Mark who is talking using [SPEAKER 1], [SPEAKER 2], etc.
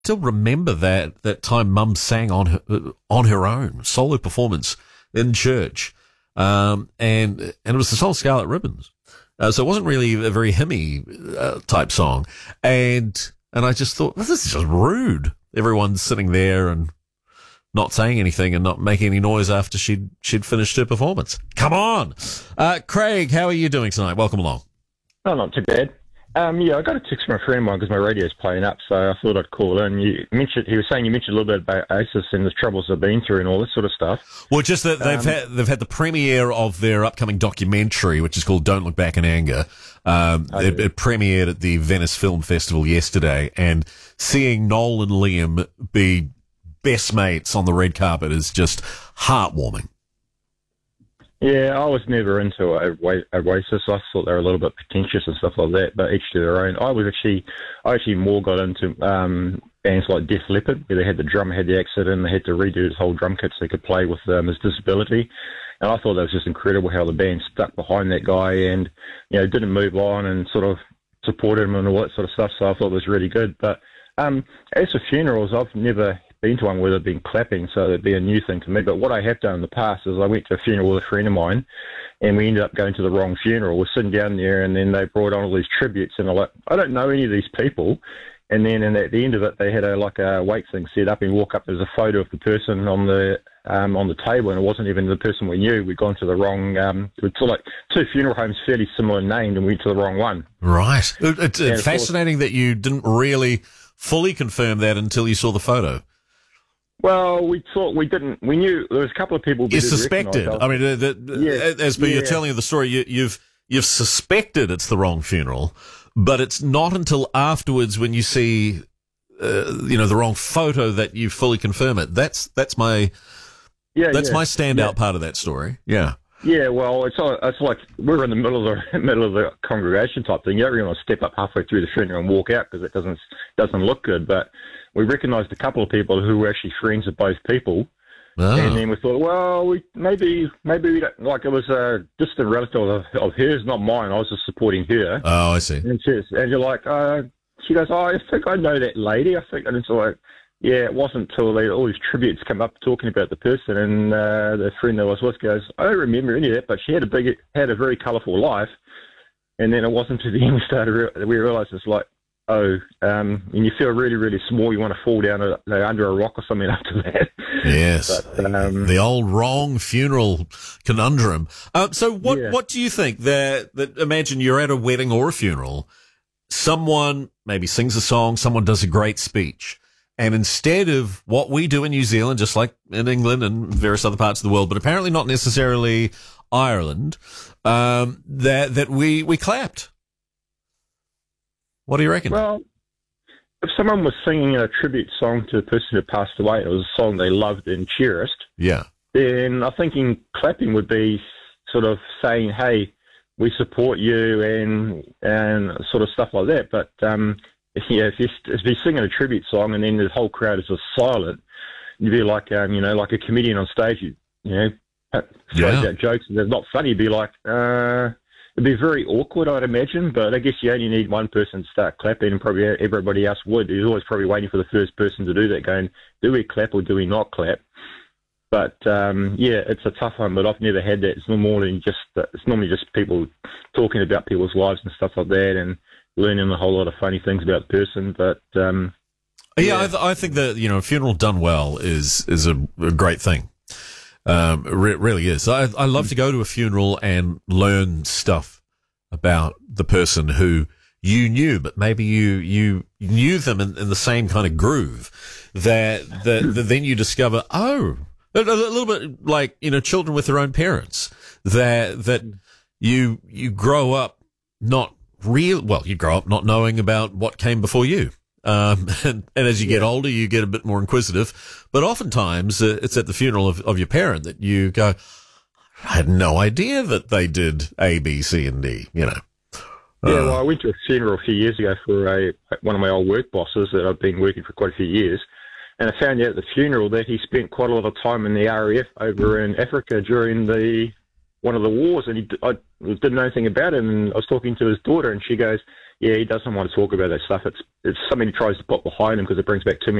[SPEAKER 1] still remember that time Mum sang on her own solo performance in church, and it was the song Scarlet Ribbons. So it wasn't really a very hymny type song, and I just thought, well, this is just rude. Everyone's sitting there and not saying anything and not making any noise after she'd finished her performance. Come on, Craig, how are you doing tonight? Welcome along.
[SPEAKER 2] Oh, not too bad. Yeah, I got a text from a friend of mine because my radio's playing up, so I thought I'd call in. He was saying you mentioned a little bit about ACES and the troubles they've been through and all this sort of stuff.
[SPEAKER 1] Well, just that they've had the premiere of their upcoming documentary, which is called "Don't Look Back in Anger." It premiered at the Venice Film Festival yesterday, and seeing Noel and Liam be best mates on the red carpet is just heartwarming.
[SPEAKER 2] Yeah, I was never into Oasis. I thought they were a little bit pretentious and stuff like that, but each to their own. I actually more got into bands like Def Leppard, where they had the drummer had the accident, they had to redo his whole drum kit so he could play with his disability. And I thought that was just incredible how the band stuck behind that guy and, didn't move on and sort of supported him and all that sort of stuff. So I thought it was really good. But as for funerals, I've never been to one where they've been clapping, so it'd be a new thing to me. But what I have done in the past is I went to a funeral with a friend of mine, and we ended up going to the wrong funeral. We're sitting down there, and then they brought on all these tributes, and I'm like, I don't know any of these people. And then at the end of it, they had a wake thing set up, and walk up. There's a photo of the person on the table, and it wasn't even the person we knew. We'd gone to the wrong. It's like two funeral homes fairly similar named, and we went to the wrong one.
[SPEAKER 1] Right. It's fascinating that you didn't really fully confirm that until you saw the photo.
[SPEAKER 2] Well, we didn't. We knew there was a couple of people.
[SPEAKER 1] You suspected. I mean, as per you're telling the story, you've suspected it's the wrong funeral, but it's not until afterwards when you see, the wrong photo that you fully confirm it. That's my my standout part of that story. Yeah.
[SPEAKER 2] Yeah, well, it's like we're in the middle of the congregation type thing. You don't really want to step up halfway through the funeral and walk out because it doesn't look good. But we recognised a couple of people who were actually friends of both people, and then we thought, well, maybe we don't, like, it was a distant relative of hers, not mine. I was just supporting her.
[SPEAKER 1] Oh, I see.
[SPEAKER 2] And you're like, she goes, I think I know that lady. I think, and it's like. Yeah, it wasn't until all these tributes come up talking about the person, and the friend that I was with goes, I don't remember any of that, but she had a very colourful life. And then it wasn't until the end we realised it's like, and you feel really, really small. You want to fall down under a rock or something after that.
[SPEAKER 1] Yes, but, the old wrong funeral conundrum. So what do you think that imagine you're at a wedding or a funeral, someone maybe sings a song, someone does a great speech. And instead of what we do in New Zealand, just like in England and various other parts of the world, but apparently not necessarily Ireland, that we clapped. What do you reckon?
[SPEAKER 2] Well, if someone was singing a tribute song to a person who passed away, it was a song they loved and cherished.
[SPEAKER 1] Yeah.
[SPEAKER 2] Then I think clapping would be sort of saying, "Hey, we support you," and sort of stuff like that. But if you're singing a tribute song and then the whole crowd is just silent, you'd be like, like a comedian on stage, throws out jokes and they're not funny. You'd be like, it'd be very awkward, I'd imagine. But I guess you only need one person to start clapping, and probably everybody else would. He's always probably waiting for the first person to do that, going, do we clap or do we not clap? But it's a tough one. But I've never had that. It's normally just people talking about people's lives and stuff like that, and learning a whole lot of funny things about the person, but
[SPEAKER 1] I think that a funeral done well is a great thing. Really is. I love to go to a funeral and learn stuff about the person who you knew, but maybe you knew them in the same kind of groove that then you discover a little bit like children with their own parents that you grow up not. You grow up not knowing about what came before you. And as you get older, you get a bit more inquisitive. But oftentimes, it's at the funeral of your parent that you go, I had no idea that they did A, B, C, and D,
[SPEAKER 2] well, I went to a funeral a few years ago for one of my old work bosses that I've been working for quite a few years. And I found out at the funeral that he spent quite a lot of time in the RAF over in Africa during one of the wars, and I didn't know anything about it. And I was talking to his daughter, and she goes, yeah, he doesn't want to talk about that stuff. It's something he tries to put behind him because it brings back too many